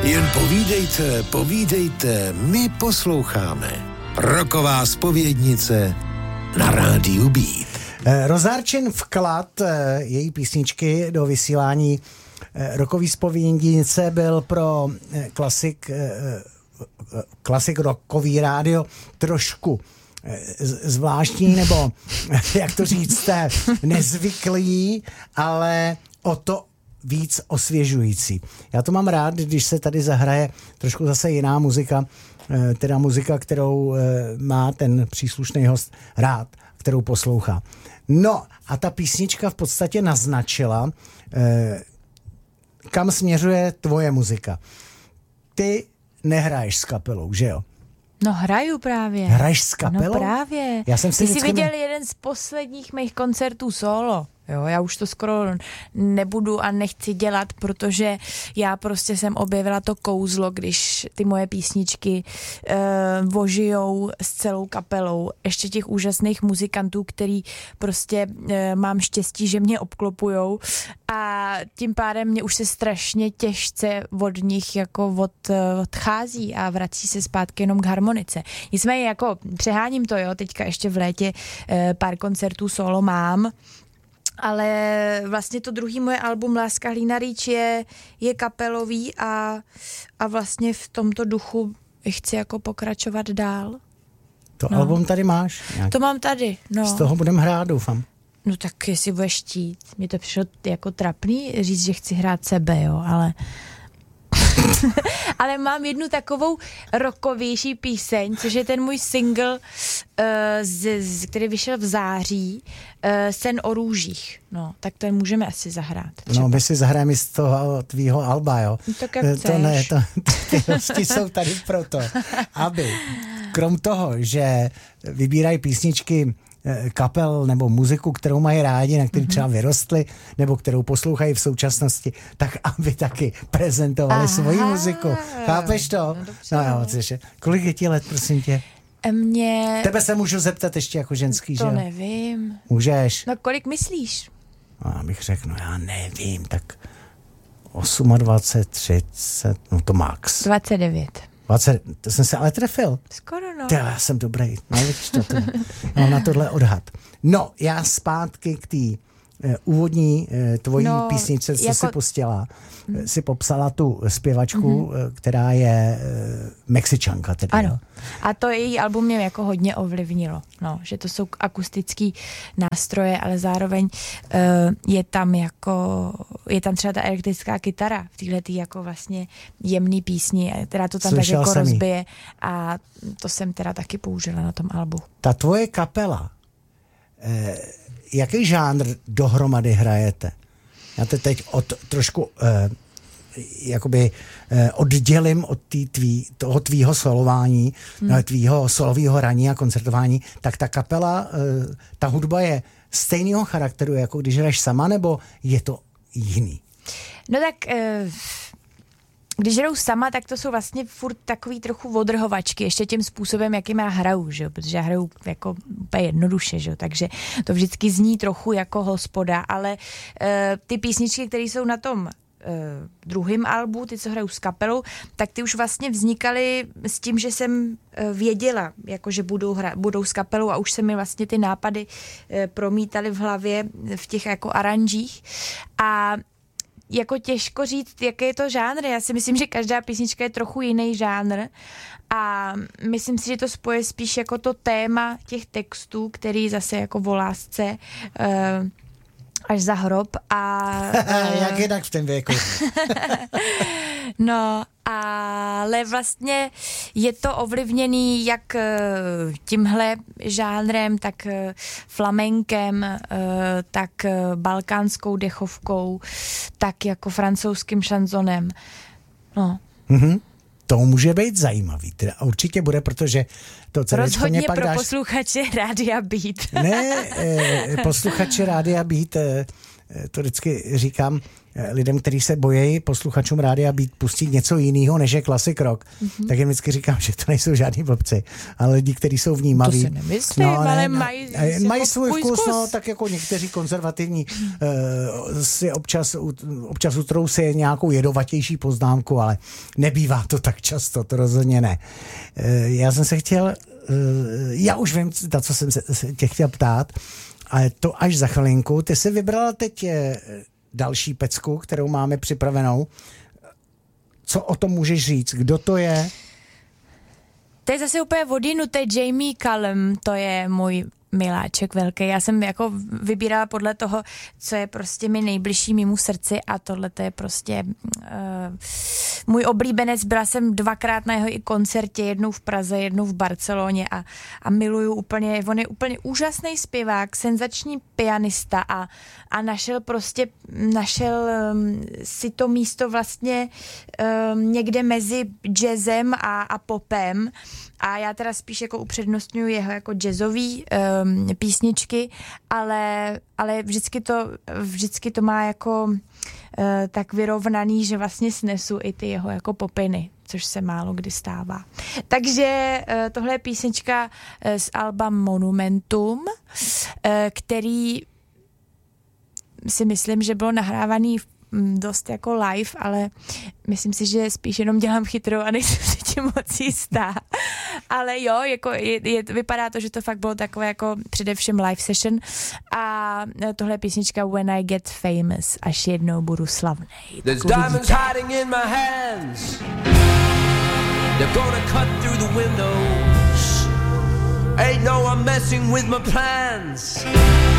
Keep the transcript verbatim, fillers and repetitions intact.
Jen povídejte, povídejte, my posloucháme. Roková zpovědnice na rádiu Beat. Rozárčen vklad její písničky do vysílání rokový zpovědnice byl pro klasik, klasik rokový rádio trošku zvláštní, nebo jak to říct, nezvyklý, ale o to víc osvěžující. Já to mám rád, když se tady zahraje trošku zase jiná muzika, teda muzika, kterou má ten příslušný host rád, kterou poslouchá. No a ta písnička v podstatě naznačila, kam směřuje tvoje muzika. Ty nehraješ s kapelou, že jo? No hraju právě. Hraješ s kapelou? No právě. Já jsem si Ty jsi vždycky... viděl jeden z posledních mých koncertů solo. Jo, já už to skoro nebudu a nechci dělat, protože já prostě jsem objevila to kouzlo, když ty moje písničky uh, vožijou s celou kapelou. Ještě těch úžasných muzikantů, který prostě uh, mám štěstí, že mě obklopujou a tím pádem mě už se strašně těžce od nich jako od, uh, odchází a vrací se zpátky jenom k harmonice. Nicméně jako přeháním to, jo, teďka ještě v létě uh, pár koncertů solo mám, ale vlastně to druhý moje album Láska Hlína Rýč je, je kapelový a, a vlastně v tomto duchu chci jako pokračovat dál. To no. album tady máš? Nějak. To mám tady, no. Z toho budem hrát, doufám. No tak jestli budeš chtít. Mně to přišlo jako trapný říct, že chci hrát sebe, jo, ale... ale mám jednu takovou rockovější píseň, což je ten můj single, uh, z, z, který vyšel v září, uh, Sen o růžích. No, tak ten můžeme asi zahrát. Třeba. No, my si zahrajeme z toho tvýho alba, jo. No, tak jak to chceš. ne, to, ty hosti jsou tady proto, aby krom toho, že vybírají písničky kapel nebo muziku, kterou mají rádi, na který třeba vyrostli, nebo kterou poslouchají v současnosti, tak aby taky prezentovali Aha. svoji muziku. Chápeš to? No, no jo, cože. Kolik je ti let, prosím tě? Mě... Tebe se můžu zeptat ještě jako ženský, to že? To nevím. Můžeš? No kolik myslíš? No, já bych řekl, no já nevím, tak dvacet osm, třicet, no to max. dvacet devět. dvacet, to jsem se ale trefil. Skoro no. Ty, já jsem dobrý. No, vidíš to, to. Mám na tohle odhad. No, já zpátky k té uh, úvodní uh, tvojí no, písničce, co jako... si postěla. Hmm. Si popsala tu zpěvačku, mm-hmm. která je uh, Mexičanka. Tedy, ano. Jo. A to její album mě jako hodně ovlivnilo. No, že to jsou akustický nástroje, ale zároveň uh, je tam jako, je tam třeba ta elektrická kytara v téhletý jako vlastně jemný písni, která to tam tak jako rozbije a to jsem teda taky použila na tom albu. Ta tvoje kapela, eh, jaký žánr dohromady hrajete? Já te teď od, trošku eh, jakoby eh, oddělím od tý tvý, toho tvýho solování, hmm. tvýho solového hraní a koncertování, tak ta kapela, eh, ta hudba je stejného charakteru, jako když hraješ sama, nebo je to jiný? No tak... Eh... Když hraju sama, tak to jsou vlastně furt takový trochu odrhovačky, ještě tím způsobem, jakým já hraju, že jo? Protože já hraju jako úplně jednoduše, že jo? Takže to vždycky zní trochu jako hospoda, ale uh, ty písničky, které jsou na tom uh, druhém albu, ty, co hraju s kapelou, tak ty už vlastně vznikaly s tím, že jsem uh, věděla, jako že budou, hra, budou s kapelou a už se mi vlastně ty nápady uh, promítaly v hlavě v těch jako aranžích a jako těžko říct, jaký je to žánr. Já si myslím, že každá písnička je trochu jiný žánr a myslím si, že to spoje spíš jako to téma těch textů, který zase jako o lásce uh, až za hrob a... Uh, Jak jinak v tom věku. No, ale vlastně je to ovlivněný jak tímhle žánrem, tak flamenkem, tak balkánskou dechovkou, tak jako francouzským šanzonem. No. Mm-hmm. To může být zajímavý. Teda určitě bude, protože to celečko mě pak pro dáš... posluchače Rádia Beat. Ne, eh, posluchače Rádia Beat, eh, to vždycky říkám lidem, kteří se bojí posluchačům rádia být pustit něco jiného, než je classic rock, mm-hmm. tak jim vždycky říkám, že to nejsou žádní blbci, ale lidi, kteří jsou vnímaví. To si nemyslím, no, ale ne, mají, mají jako svůj vkus, vkus, no, tak jako někteří konzervativní uh, si občas, občas utrou si nějakou jedovatější poznámku, ale nebývá to tak často, to rozhodně ne. Uh, já jsem se chtěl, uh, já už vím, na co jsem se, se tě chtěl ptát, ale to až za chvilinku. Ty jsi vybrala teď je, další pecku, kterou máme připravenou. Co o tom můžeš říct? Kdo to je? To je zase úplně odjinuté. Jamie Cullum, to je můj miláček velký. Já jsem jako vybírala podle toho, co je prostě mi nejbližší mému srdci a tohle to je prostě uh, můj oblíbenec. Byla jsem dvakrát na jeho i koncertě, jednou v Praze, jednou v Barceloně a, a miluju úplně, on je úplně úžasný zpěvák, senzační pianista a, a našel prostě, našel um, si to místo vlastně um, někde mezi jazzem a, a popem a já teda spíš jako upřednostňuji jeho jako jazzový um, písničky, ale, ale vždycky to, vždycky to má jako uh, tak vyrovnaný, že vlastně snesu i ty jeho jako popiny, což se málo kdy stává. Takže uh, tohle je písnička uh, z alba Monumentum, uh, který si myslím, že bylo nahrávaný dost jako live, ale myslím si, že spíš jenom dělám chytrou a nejsem si tím moc jistá. Ale jo, jako je, je, vypadá to, že to fakt bylo takové jako především live session a tohle je písnička When I Get Famous, až jednou budu slavnej. There's diamonds hiding in my hands. They're gonna cut through the windows. Ain't no I'm messing with my plans.